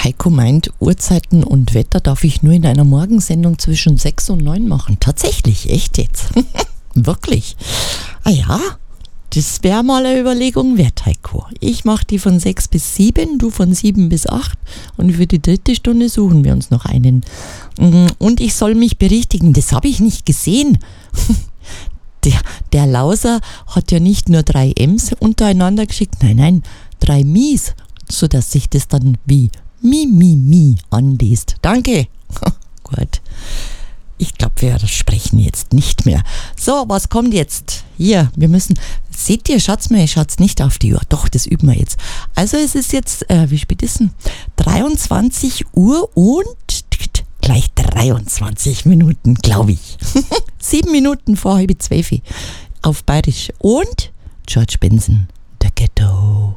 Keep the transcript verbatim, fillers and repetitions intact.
Heiko meint, Uhrzeiten und Wetter darf ich nur in einer Morgensendung zwischen sechs und neun machen. Tatsächlich, echt jetzt? Wirklich? Ah ja, das wäre mal eine Überlegung wert, Heiko. Ich mache die von sechs bis sieben, du von sieben bis acht und für die dritte Stunde suchen wir uns noch einen. Und ich soll mich berichtigen, das habe ich nicht gesehen. Der, der Lauser hat ja nicht nur drei M's untereinander geschickt, nein, nein, drei Mies, sodass sich das dann wie Mi, Mi, Mi anliest. Danke. Gut. Ich glaube, wir sprechen jetzt nicht mehr. So, was kommt jetzt? Hier, wir müssen... Seht ihr, schaut's mal, schaut's nicht auf die Uhr. Doch, das üben wir jetzt. Also es ist jetzt, äh, wie spät ist denn? dreiundzwanzig Uhr und gleich dreiundzwanzig Minuten, glaube ich. Sieben Minuten vor halb zwölf auf Bayerisch. Und George Benson, The Ghetto.